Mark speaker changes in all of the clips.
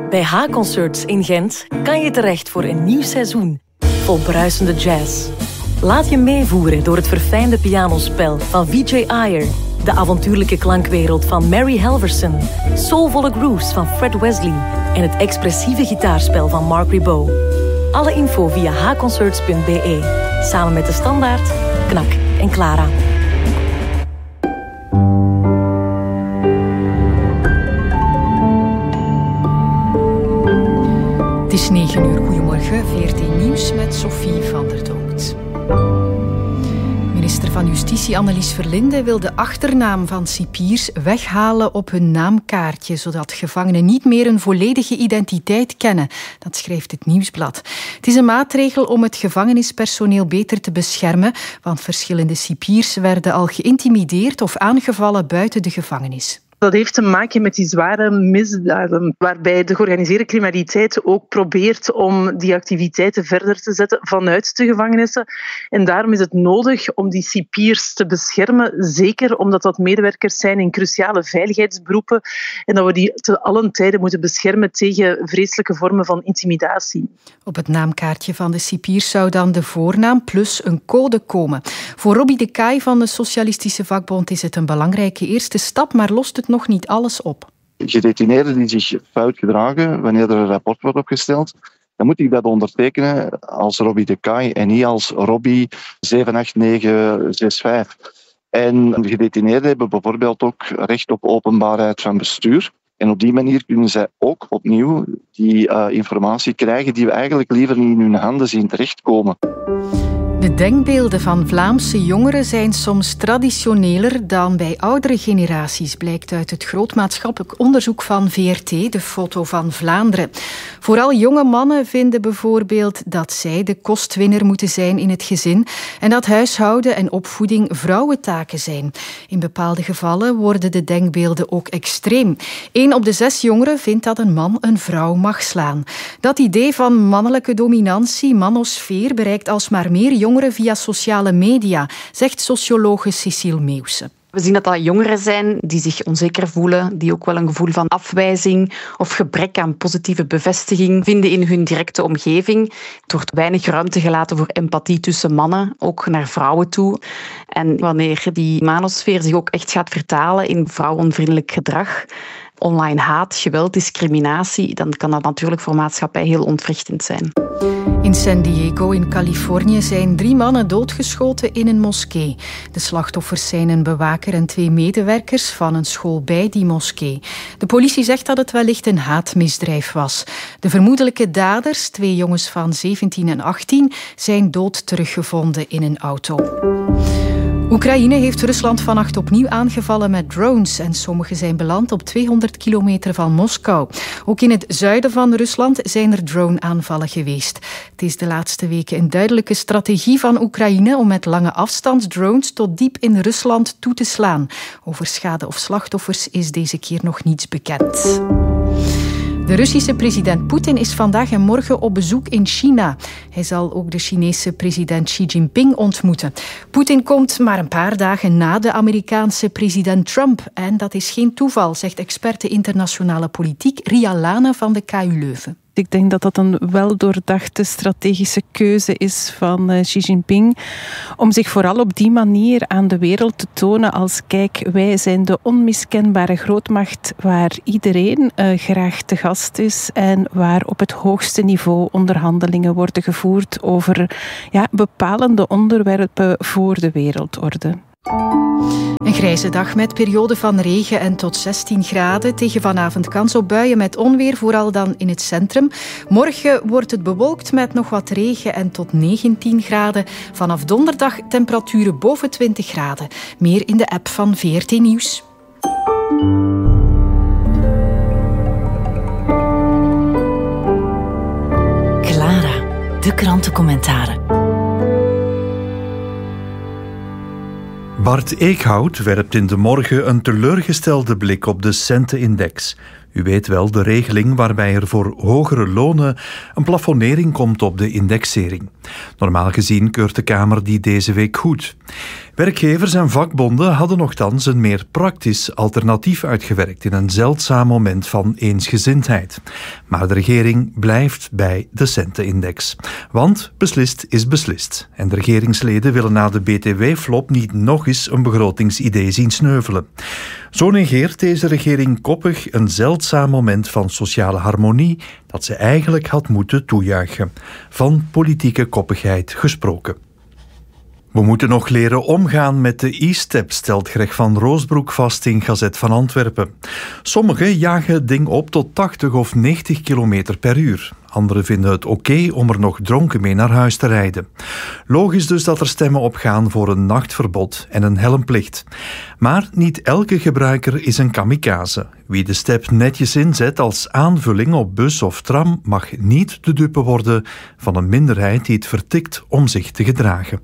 Speaker 1: Bij H-Concerts in Gent kan je terecht voor een nieuw seizoen. Vol bruisende jazz. Laat je meevoeren door het verfijnde pianospel van Vijay Iyer, de avontuurlijke klankwereld van Mary Helverson, soulvolle grooves van Fred Wesley en het expressieve gitaarspel van Mark Ribot. Alle info via hconcerts.be. Samen met De Standaard, Knak en Clara.
Speaker 2: Het is 9 uur. Goedemorgen, VRT Nieuws met Sophie van der Donkt. Minister van Justitie Annelies Verlinde wil de achternaam van cipiers weghalen op hun naamkaartje, zodat gevangenen niet meer een volledige identiteit kennen. Dat schrijft het Nieuwsblad. Het is een maatregel om het gevangenispersoneel beter te beschermen, want verschillende cipiers werden al geïntimideerd of aangevallen buiten de gevangenis.
Speaker 3: Dat heeft te maken met die zware misdaden, waarbij de georganiseerde criminaliteit ook probeert om die activiteiten verder te zetten vanuit de gevangenissen. En daarom is het nodig om die cipiers te beschermen, zeker omdat dat medewerkers zijn in cruciale veiligheidsberoepen en dat we die te allen tijden moeten beschermen tegen vreselijke vormen van intimidatie.
Speaker 2: Op het naamkaartje van de cipiers zou dan de voornaam plus een code komen. Voor Robbie de Kaai van de Socialistische Vakbond is het een belangrijke eerste stap, maar lost het nog niet alles op.
Speaker 4: Gedetineerden die zich fout gedragen wanneer er een rapport wordt opgesteld, dan moet ik dat ondertekenen als Robbie de Kaai en niet als Robbie 78965. En gedetineerden hebben bijvoorbeeld ook recht op openbaarheid van bestuur. En op die manier kunnen zij ook opnieuw die informatie krijgen die we eigenlijk liever niet in hun handen zien terechtkomen.
Speaker 2: De denkbeelden van Vlaamse jongeren zijn soms traditioneler dan bij oudere generaties, blijkt uit het groot maatschappelijk onderzoek van VRT, de Foto van Vlaanderen. Vooral jonge mannen vinden bijvoorbeeld dat zij de kostwinner moeten zijn in het gezin en dat huishouden en opvoeding vrouwentaken zijn. In bepaalde gevallen worden de denkbeelden ook extreem. 1 op de 6 jongeren vindt dat een man een vrouw mag slaan. Dat idee van mannelijke dominantie, manosfeer, bereikt alsmaar meer jongeren via sociale media, zegt sociologe Cecile Meeuwse.
Speaker 5: We zien dat dat jongeren zijn die zich onzeker voelen, die ook wel een gevoel van afwijzing of gebrek aan positieve bevestiging vinden in hun directe omgeving. Het wordt weinig ruimte gelaten voor empathie tussen mannen, ook naar vrouwen toe. En wanneer die manosfeer zich ook echt gaat vertalen in vrouwonvriendelijk gedrag, online haat, geweld, discriminatie, dan kan dat natuurlijk voor maatschappij heel ontwrichtend zijn.
Speaker 2: In San Diego in Californië zijn 3 mannen doodgeschoten in een moskee. De slachtoffers zijn een bewaker en 2 medewerkers van een school bij die moskee. De politie zegt dat het wellicht een haatmisdrijf was. De vermoedelijke daders, 2 jongens van 17 en 18, zijn dood teruggevonden in een auto. Oekraïne heeft Rusland vannacht opnieuw aangevallen met drones en sommige zijn beland op 200 kilometer van Moskou. Ook in het zuiden van Rusland zijn er drone-aanvallen geweest. Het is de laatste weken een duidelijke strategie van Oekraïne om met lange afstandsdrones tot diep in Rusland toe te slaan. Over schade of slachtoffers is deze keer nog niets bekend. De Russische president Poetin is vandaag en morgen op bezoek in China. Hij zal ook de Chinese president Xi Jinping ontmoeten. Poetin komt maar een paar dagen na de Amerikaanse president Trump. En dat is geen toeval, zegt experte internationale politiek Ria Lane van de KU Leuven.
Speaker 6: Ik denk dat dat een weldoordachte strategische keuze is van Xi Jinping om zich vooral op die manier aan de wereld te tonen als kijk, wij zijn de onmiskenbare grootmacht waar iedereen graag te gast is en waar op het hoogste niveau onderhandelingen worden gevoerd over bepalende onderwerpen voor de wereldorde.
Speaker 2: Een grijze dag met periode van regen en tot 16 graden. Tegen vanavond kans op buien met onweer, vooral dan in het centrum. Morgen wordt het bewolkt met nog wat regen en tot 19 graden. Vanaf donderdag temperaturen boven 20 graden. Meer in de app van VRT Nieuws.
Speaker 1: Clara, de krantencommentaren.
Speaker 7: Bart Eekhout werpt in De Morgen een teleurgestelde blik op de centenindex. U weet wel, de regeling waarbij er voor hogere lonen een plafonnering komt op de indexering. Normaal gezien keurt de Kamer die deze week goed. Werkgevers en vakbonden hadden nochtans een meer praktisch alternatief uitgewerkt in een zeldzaam moment van eensgezindheid. Maar de regering blijft bij de centenindex. Want beslist is beslist. En de regeringsleden willen na de BTW-flop niet nog eens een begrotingsidee zien sneuvelen. Zo negeert deze regering koppig een zeldzaam moment van sociale harmonie dat ze eigenlijk had moeten toejuichen. Van politieke koppigheid gesproken. We moeten nog leren omgaan met de e-step, stelt Greg van Roosbroek vast in Gazet van Antwerpen. Sommigen jagen het ding op tot 80 of 90 kilometer per uur. Anderen vinden het oké om er nog dronken mee naar huis te rijden. Logisch dus dat er stemmen opgaan voor een nachtverbod en een helmplicht. Maar niet elke gebruiker is een kamikaze. Wie de step netjes inzet als aanvulling op bus of tram mag niet de dupe worden van een minderheid die het vertikt om zich te gedragen.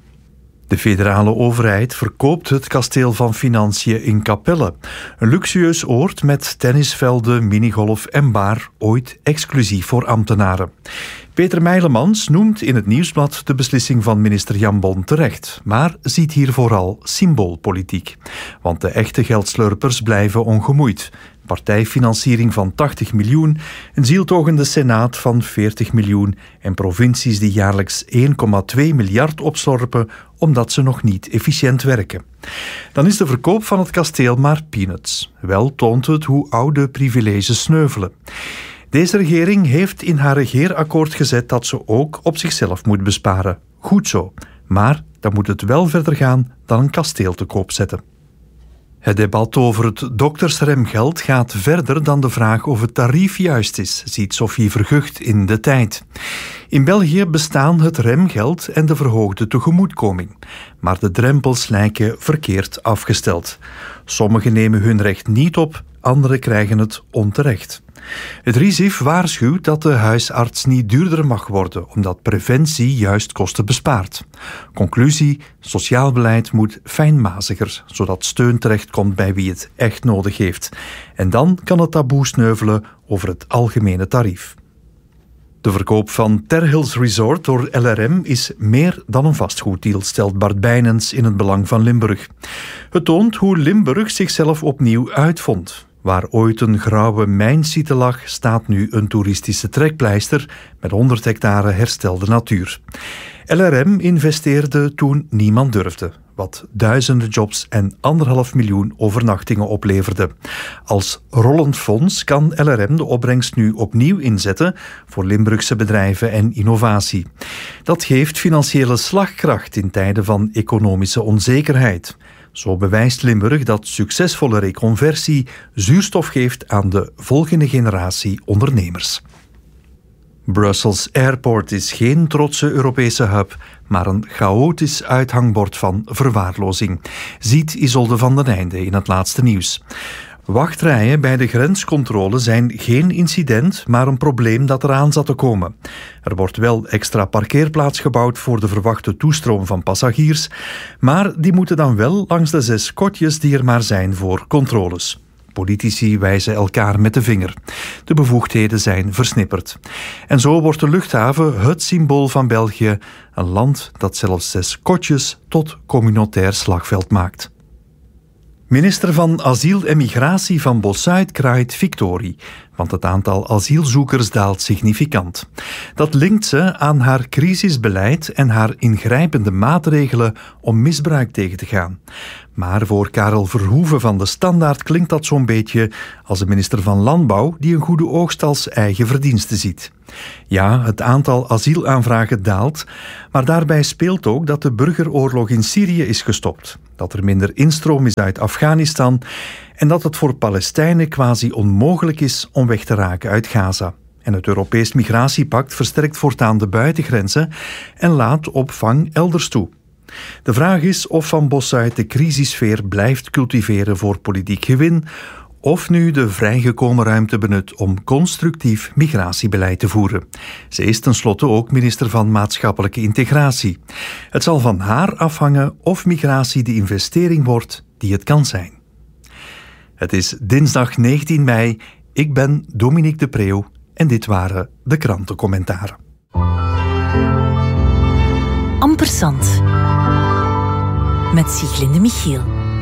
Speaker 7: De federale overheid verkoopt het kasteel van Financiën in Capelle. Een luxueus oord met tennisvelden, minigolf en bar, ooit exclusief voor ambtenaren. Peter Meilemans noemt in het Nieuwsblad de beslissing van minister Jan Bon terecht, maar ziet hier vooral symboolpolitiek. Want de echte geldslurpers blijven ongemoeid. Partijfinanciering van 80 miljoen, een zieltogende senaat van 40 miljoen en provincies die jaarlijks 1,2 miljard opslorpen omdat ze nog niet efficiënt werken. Dan is de verkoop van het kasteel maar peanuts. Wel toont het hoe oude privileges sneuvelen. Deze regering heeft in haar regeerakkoord gezet dat ze ook op zichzelf moet besparen. Goed zo. Maar dan moet het wel verder gaan dan een kasteel te koop zetten. Het debat over het doktersremgeld gaat verder dan de vraag of het tarief juist is, ziet Sophie Vergucht in De Tijd. In België bestaan het remgeld en de verhoogde tegemoetkoming. Maar de drempels lijken verkeerd afgesteld. Sommigen nemen hun recht niet op, anderen krijgen het onterecht. Het RISIF waarschuwt dat de huisarts niet duurder mag worden, omdat preventie juist kosten bespaart. Conclusie: sociaal beleid moet fijnmaziger, zodat steun terechtkomt bij wie het echt nodig heeft. En dan kan het taboe sneuvelen over het algemene tarief. De verkoop van Terhills Resort door LRM is meer dan een vastgoeddeal, stelt Bart Bijnens in het Belang van Limburg. Het toont hoe Limburg zichzelf opnieuw uitvond. Waar ooit een grauwe mijnsite lag, staat nu een toeristische trekpleister met 100 hectare herstelde natuur. LRM investeerde toen niemand durfde, wat duizenden jobs en 1,5 miljoen overnachtingen opleverde. Als rollend fonds kan LRM de opbrengst nu opnieuw inzetten voor Limburgse bedrijven en innovatie. Dat geeft financiële slagkracht in tijden van economische onzekerheid. Zo bewijst Limburg dat succesvolle reconversie zuurstof geeft aan de volgende generatie ondernemers. Brussels Airport is geen trotse Europese hub, maar een chaotisch uithangbord van verwaarlozing, ziet Isolde van den Einde in het laatste nieuws. Wachtrijen bij de grenscontrole zijn geen incident, maar een probleem dat eraan zat te komen. Er wordt wel extra parkeerplaats gebouwd voor de verwachte toestroom van passagiers, maar die moeten dan wel langs de 6 kotjes die er maar zijn voor controles. Politici wijzen elkaar met de vinger. De bevoegdheden zijn versnipperd. En zo wordt de luchthaven het symbool van België, een land dat zelfs 6 kotjes tot communautair slagveld maakt. Minister van Asiel en Migratie van Bossuit kraait victorie, want het aantal asielzoekers daalt significant. Dat linkt ze aan haar crisisbeleid en haar ingrijpende maatregelen om misbruik tegen te gaan. Maar voor Karel Verhoeven van de Standaard klinkt dat zo'n beetje als een minister van Landbouw die een goede oogst als eigen verdienste ziet. Ja, het aantal asielaanvragen daalt, maar daarbij speelt ook dat de burgeroorlog in Syrië is gestopt, dat er minder instroom is uit Afghanistan en dat het voor Palestijnen quasi onmogelijk is om weg te raken uit Gaza. En het Europees Migratiepact versterkt voortaan de buitengrenzen en laat opvang elders toe. De vraag is of Van Bossuit de crisissfeer blijft cultiveren voor politiek gewin, of nu de vrijgekomen ruimte benut om constructief migratiebeleid te voeren. Ze is tenslotte ook minister van Maatschappelijke Integratie. Het zal van haar afhangen of migratie de investering wordt die het kan zijn. Het is dinsdag 19 mei. Ik ben Dominique de Preeuw en dit waren de krantencommentaren.
Speaker 1: Ampersand met Sieglinde Michiel.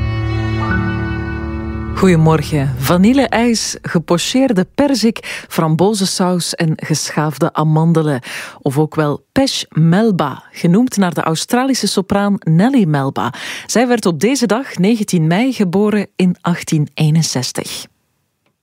Speaker 1: Goedemorgen. Vanille-ijs, gepocheerde perzik, frambozensaus en geschaafde amandelen. Of ook wel Pesh Melba, genoemd naar de Australische sopraan Nellie Melba. Zij werd op deze dag, 19 mei, geboren in 1861.